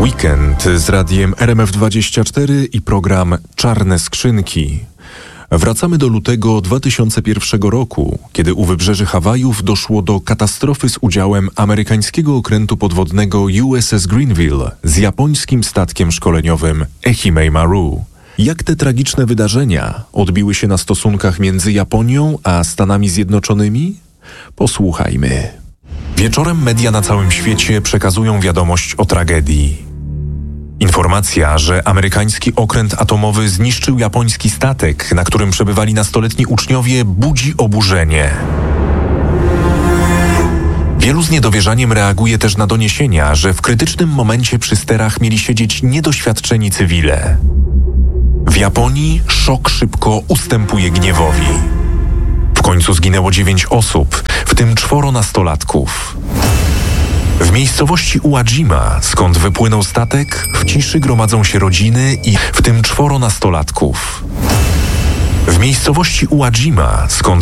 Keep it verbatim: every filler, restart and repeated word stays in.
Weekend z radiem R M F dwadzieścia cztery i program Czarne Skrzynki. Wracamy do lutego dwa tysiące pierwszego roku, kiedy u wybrzeży Hawajów doszło do katastrofy z udziałem amerykańskiego okrętu podwodnego U S S Greenville z japońskim statkiem szkoleniowym Ehime Maru. Jak te tragiczne wydarzenia odbiły się na stosunkach między Japonią a Stanami Zjednoczonymi? Posłuchajmy. Wieczorem media na całym świecie przekazują wiadomość o tragedii. Informacja, że amerykański okręt atomowy zniszczył japoński statek, na którym przebywali nastoletni uczniowie, budzi oburzenie. Wielu z niedowierzaniem reaguje też na doniesienia, że w krytycznym momencie przy sterach mieli siedzieć niedoświadczeni cywile. W Japonii szok szybko ustępuje gniewowi. W końcu zginęło dziewięć osób, w tym czworo nastolatków. W miejscowości Uwajima, skąd wypłynął statek, w ciszy gromadzą się rodziny i w tym czworo nastolatków. W miejscowości Uwajima, skąd